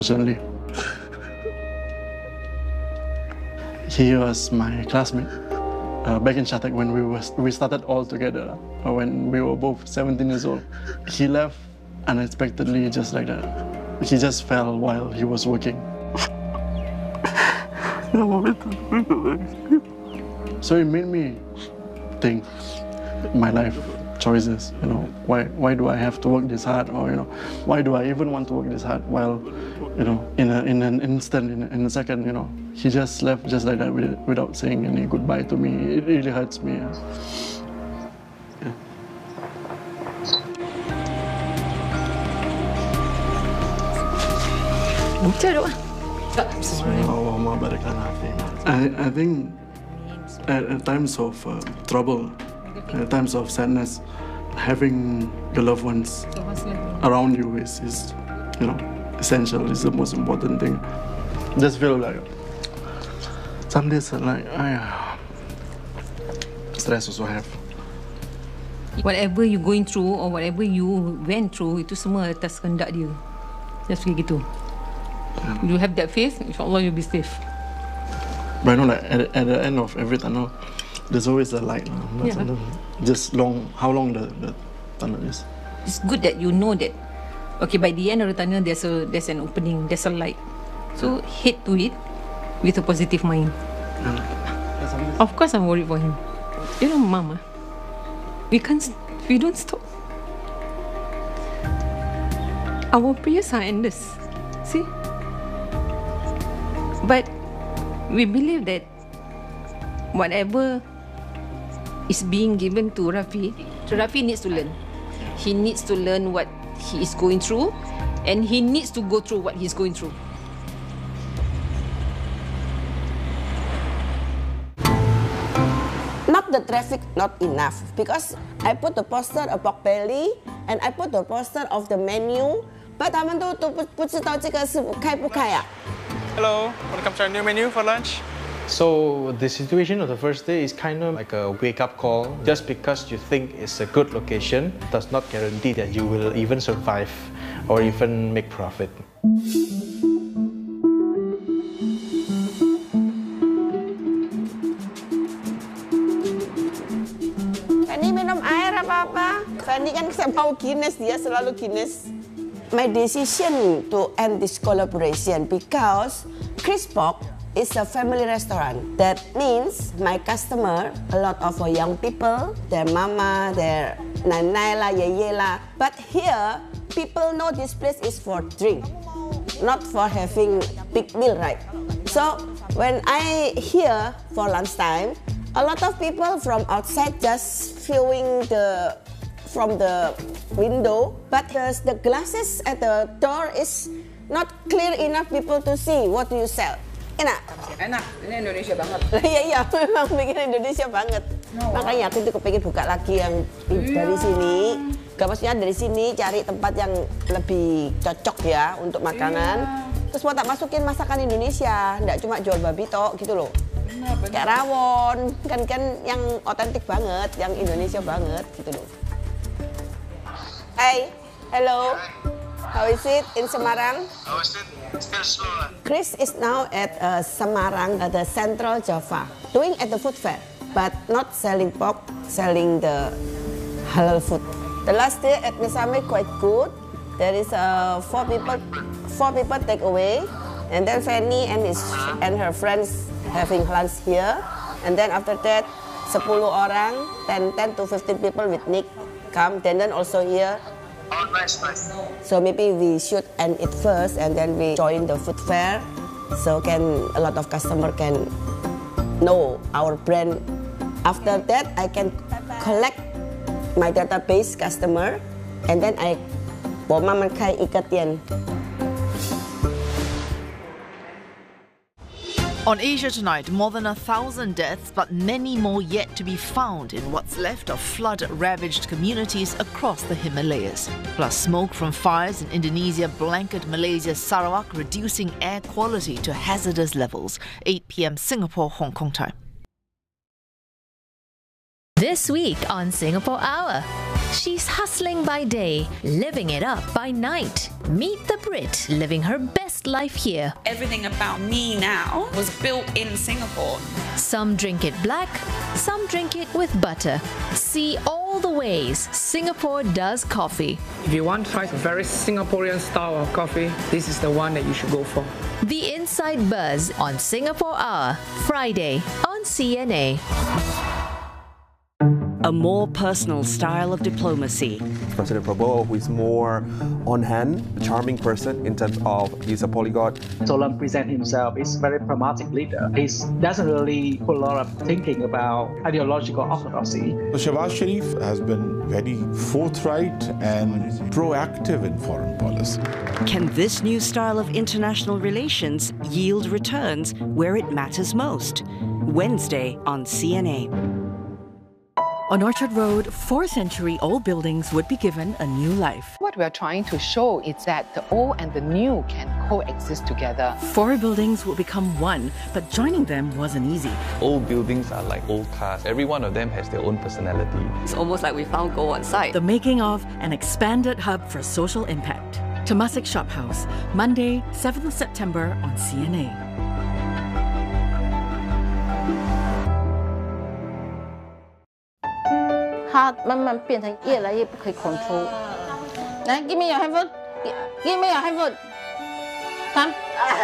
Unfortunately, he was my classmate back in Shatek when we started all together. When we were both 17 years old, he left unexpectedly, just like that. He just fell while he was working. So it made me think my life choices. Why do I have to work this hard, or why do I even want to work this hard? While in an instant, in a second, he just left just like that without saying any goodbye to me. It really hurts me. Yeah. I think at times of trouble, at times of sadness, having your loved ones around you is essential. Is the most important thing. Just feel like some days like stress also have. Whatever you going through or whatever you went through, itu semua atas kehendak dia. Just begitu. You have that faith, insyaAllah you'll be safe. But I know at the end of every tunnel, there's always a light. Just how long the tunnel is. It's good that you know that, okay, by the end of the tunnel, there's an opening, there's a light. So head to it with a positive mind. Of course I'm worried for him. Mama, we don't stop. Our prayers are endless. See? But we believe that whatever is being given to Rafi needs to learn. He needs to learn what he is going through, and he needs to go through what he's going through. Not the traffic, not enough, because I put the poster of pork belly and I put the poster of the menu, but 他们都不知道这个是开不开啊。 Hello, want to come try a new menu for lunch? So the situation of the first day is kind of like a wake-up call. Just because you think it's a good location does not guarantee that you will even survive or even make profit. Fanny minum air apa-apa? Fanny kan mau Guinness, dia selalu Guinness. My decision to end this collaboration because Chris Pork is a family restaurant. That means my customer, a lot of young people, their mama, their nanai lah, yeye lah. But here, people know this place is for drink, not for having big meal, right? So when I here for lunchtime, a lot of people from outside just viewing from the window, but the glasses at the door is not clear enough people to see what do you sell. Enak? Enak, ini Indonesia banget. Iya, memang bikin Indonesia banget. Makanya aku tuh kepingin buka lagi yang dari sini. Gak maksudnya dari sini cari tempat yang lebih cocok ya untuk makanan. Terus mau tak masukin masakan Indonesia, nggak cuma jual babi tok gitu loh. Kayak rawon, kan yang otentik banget, yang Indonesia banget gitu loh. Hi, hello. How is it in Semarang? How is it? Still slow. Chris is now at Semarang, at the Central Java, doing at the food fair, but not selling pork, selling the halal food. The last day at Mesame quite good. There is four people take away, and then Fanny and her friends having lunch here, and then after that 10 orang, 10 to 15 people with Nick come, and then also here. Oh, nice. So maybe we should end it first, and then we join the food fair, so a lot of customer can know our brand. After that, I can collect my database customer, and then I 我慢慢开一个店。 On Asia Tonight, more than 1,000 deaths, but many more yet to be found in what's left of flood-ravaged communities across the Himalayas. Plus, smoke from fires in Indonesia blanket Malaysia's Sarawak, reducing air quality to hazardous levels. 8 p.m. Singapore, Hong Kong time. This week on Singapore Hour. She's hustling by day, living it up by night. Meet the Brit living her best life here. Everything about me now was built in Singapore. Some drink it black, some drink it with butter. See all the ways Singapore does coffee. If you want to try a very Singaporean style of coffee, this is the one that you should go for. The Inside Buzz on Singapore Hour, Friday on CNA. A more personal style of diplomacy. President Prabowo, who is more on-hand, a charming person in terms of he's a polyglot. Solan presents himself as a very pragmatic leader. He doesn't really put a lot of thinking about ideological orthodoxy. Shehbaz Sharif has been very forthright and proactive in foreign policy. Can this new style of international relations yield returns where it matters most? Wednesday on CNA. On Orchard Road, 4-century-old buildings would be given a new life. What we are trying to show is that the old and the new can coexist together. 4 buildings would become one, but joining them wasn't easy. Old buildings are like old cars. Every one of them has their own personality. It's almost like we found gold on site. The making of an expanded hub for social impact. Temasek Shop House, Monday, 7th of September on CNA. 它慢慢变成越来越不可以 control。来 ，give me your hand food， give me your hand food， come。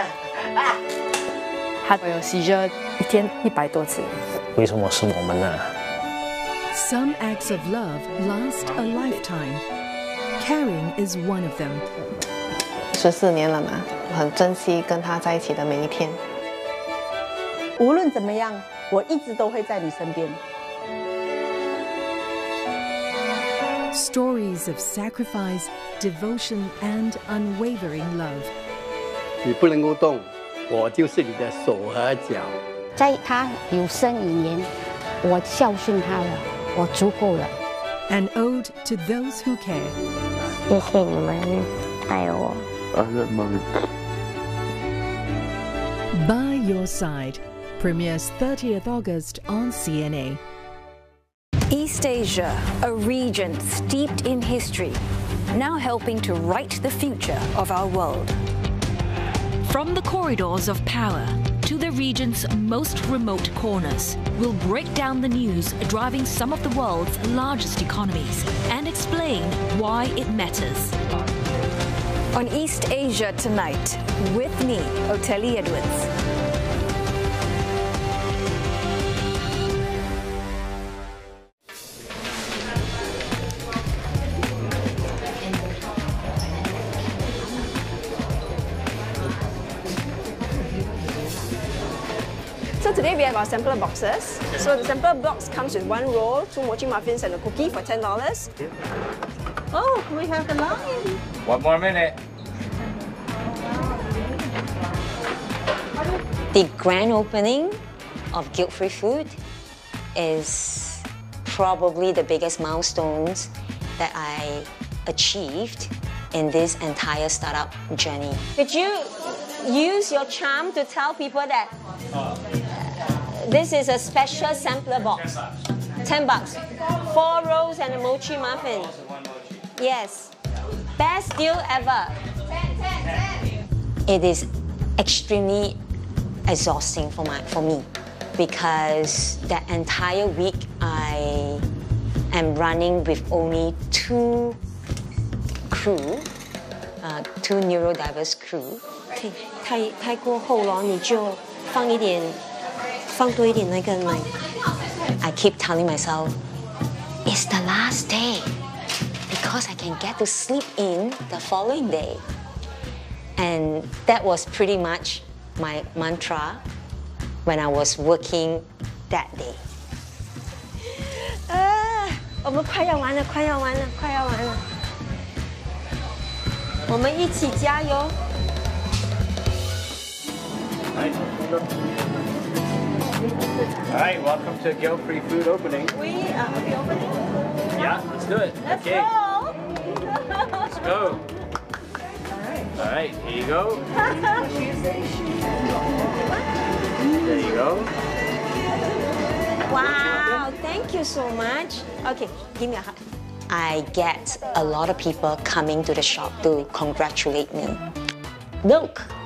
他有 seizure 一天100多次。 为什么是我们呢？ Some acts of love last a lifetime. Caring is one of them. 14年了嘛，很珍惜跟他在一起的每一天。 无论怎么样，我一直都会在你身边。 Stories of sacrifice, devotion, and unwavering love. 你不能够动，我就是你的手和脚。 在他有生以年，我孝顺他了，我足够了。 An ode to those who care. 谢谢你们爱我。 By Your Side premieres 30th August on CNA. East Asia, a region steeped in history, now helping to write the future of our world. From the corridors of power to the region's most remote corners, we'll break down the news driving some of the world's largest economies and explain why it matters. On East Asia Tonight, with me, Oteli Edwards. So today we have our sampler boxes. So the sampler box comes with 1 roll, 2 mochi muffins and a cookie for $10. Oh, we have the line. 1 more minute. The grand opening of Guilt-Free Food is probably the biggest milestones that I achieved in this entire startup journey. Could you use your charm to tell people that this is a special sampler box? $10. 4 rolls and a mochi muffin. Yes. Best deal ever. It is extremely exhausting for me because that entire week I am running with only 2 crew, 2 neurodiverse crew. 太过厚了，你就放多一点那个奶。I keep telling myself, it's the last day because I can get to sleep in the following day. And that was pretty much my mantra when I was working that day. 我们快要完了，我们一起加油。 All right, welcome to Guilt-Free Food opening. Are we opening? Yeah, let's do it. Let's okay. go. Let's go. All right, here you go. There you go. Wow, thank you so much. Okay, give me a hug. I get a lot of people coming to the shop to congratulate me. Look,